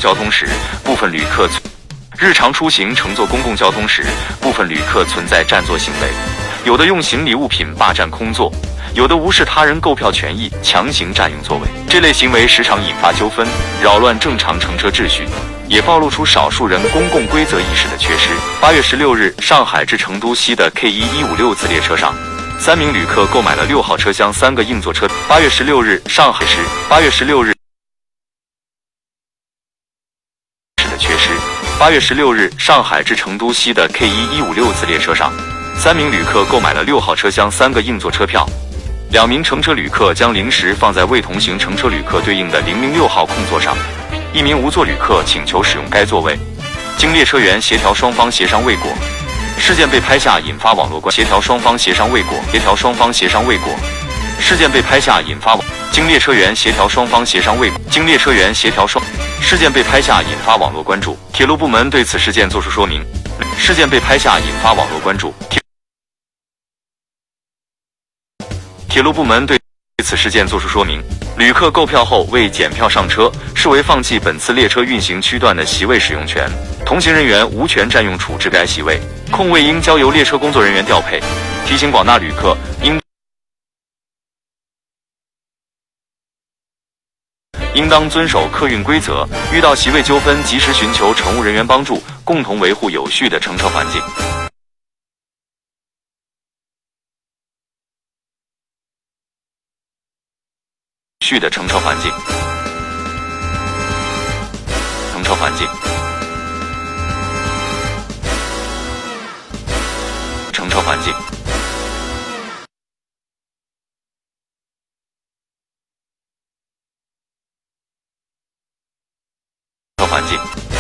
交通时，部分旅客日常出行乘坐公共交通时，部分旅客存在占座行为，有的用行李物品霸占空座，有的无视他人购票权益，强行占用座位。这类行为时常引发纠纷，扰乱正常乘车秩序，也暴露出少数人公共规则意识的缺失。8月16日，上海至成都西的 K1156次列车上，3名旅客购买了6号车厢3个硬座车。8月16日，上海市8月16日的缺失。8月16日，上海至成都西的 K1156次列车上，3名旅客购买了6号车厢3个硬座车票，2名乘车旅客将零食放在未同行乘车旅客对应的006号空座上，1名无座旅客请求使用该座位，经列车员协调，双方协商未果。事件被拍下，引发网络关注。协调双方协商未果。事件被拍下，引发经列车员协调，双方协商未果。事件被拍下，引发网络关注。铁路部门对此事件作出说明。事件被拍下，引发网络关注。铁路部门对此事件作出说明。旅客购票后未检票上车，视为放弃本次列车运行区段的席位使用权，同行人员无权占用处置该席位，空位应交由列车工作人员调配。提醒广大旅客应当遵守客运规则，遇到席位纠纷及时寻求乘务人员帮助，共同维护有序的乘车环境。乘车环境。环境。